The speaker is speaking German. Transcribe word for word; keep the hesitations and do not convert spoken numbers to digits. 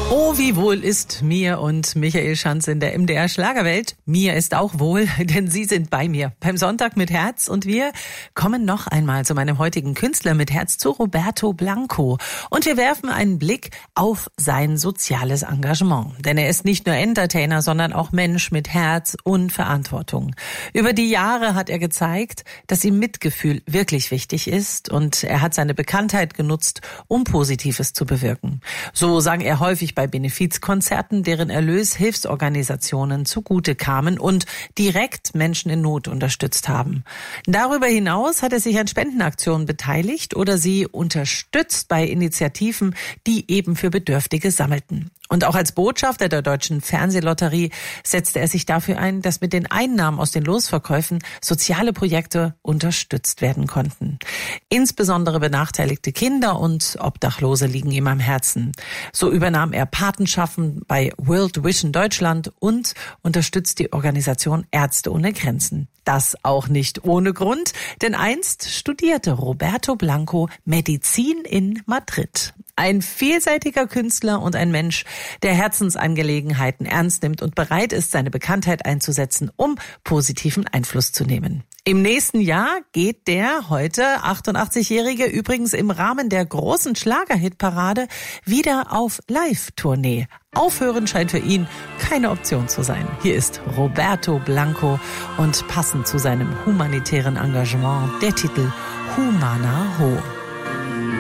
Oh, wie wohl ist mir und Michael Schanz in der M D R Schlagerwelt. Mir ist auch wohl, denn Sie sind bei mir beim Sonntag mit Herz und wir kommen noch einmal zu meinem heutigen Künstler mit Herz, zu Roberto Blanco. Und wir werfen einen Blick auf sein soziales Engagement. Denn er ist nicht nur Entertainer, sondern auch Mensch mit Herz und Verantwortung. Über die Jahre hat er gezeigt, dass ihm Mitgefühl wirklich wichtig ist und er hat seine Bekanntheit genutzt, um Positives zu bewirken. So sang er häufig bei Benefizkonzerten, deren Erlös Hilfsorganisationen zugute kamen und direkt Menschen in Not unterstützt haben. Darüber hinaus hat er sich an Spendenaktionen beteiligt oder sie unterstützt bei Initiativen, die eben für Bedürftige sammelten. Und auch als Botschafter der Deutschen Fernsehlotterie setzte er sich dafür ein, dass mit den Einnahmen aus den Losverkäufen soziale Projekte unterstützt werden konnten. Insbesondere benachteiligte Kinder und Obdachlose liegen ihm am Herzen. So übernahm er Patenschaften bei World Vision Deutschland und unterstützt die Organisation Ärzte ohne Grenzen. Das auch nicht ohne Grund, denn einst studierte Roberto Blanco Medizin in Madrid. Ein vielseitiger Künstler und ein Mensch, der Herzensangelegenheiten ernst nimmt und bereit ist, seine Bekanntheit einzusetzen, um positiven Einfluss zu nehmen. Im nächsten Jahr geht der heute achtundachtzigjährige übrigens im Rahmen der großen Schlagerhitparade wieder auf Live-Tournee. Aufhören scheint für ihn keine Option zu sein. Hier ist Roberto Blanco und passend zu seinem humanitären Engagement der Titel Humana Ho.